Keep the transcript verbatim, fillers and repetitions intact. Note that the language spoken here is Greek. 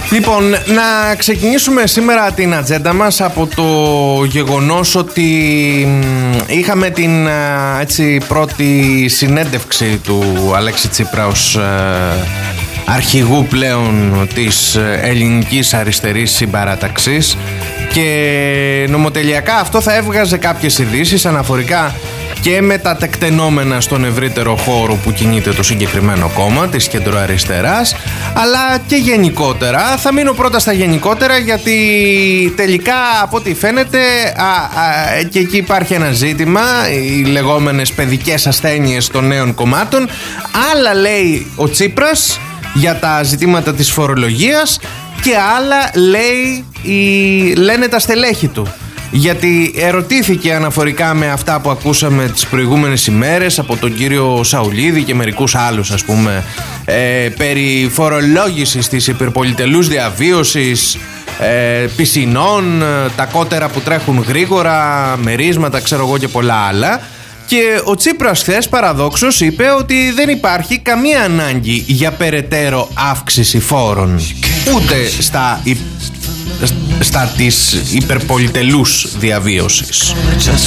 Λοιπόν, να ξεκινήσουμε σήμερα την ατζέντα μας από το γεγονός ότι είχαμε την έτσι, πρώτη συνέντευξη του Αλέξη Τσίπρα ως ε, αρχηγού πλέον της ελληνικής αριστερής συμπαράταξης, και νομοτελειακά αυτό θα έβγαζε κάποιες ειδήσεις αναφορικά και με τα τεκτενόμενα στον ευρύτερο χώρο που κινείται το συγκεκριμένο κόμμα της κεντροαριστεράς, αλλά και γενικότερα. Θα μείνω πρώτα στα γενικότερα, γιατί τελικά από ό,τι φαίνεται α, α, και εκεί υπάρχει ένα ζήτημα, οι λεγόμενες παιδικές ασθένειες των νέων κομμάτων. Άλλα λέει ο Τσίπρας για τα ζητήματα της φορολογίας και άλλα λέει η, λένε τα στελέχη του. Γιατί ερωτήθηκε αναφορικά με αυτά που ακούσαμε τις προηγούμενες ημέρες από τον κύριο Σαουλίδη και μερικούς άλλους, ας πούμε, ε, περί φορολόγησης της υπερπολιτελούς διαβίωσης, ε, πισινών, τα κότερα που τρέχουν γρήγορα, μερίσματα, ξέρω εγώ, και πολλά άλλα. Και ο Τσίπρας χθες παραδόξως είπε ότι δεν υπάρχει καμία ανάγκη για περαιτέρω αύξηση φόρων, ούτε στα, στα της υπερπολιτελούς διαβίωσης.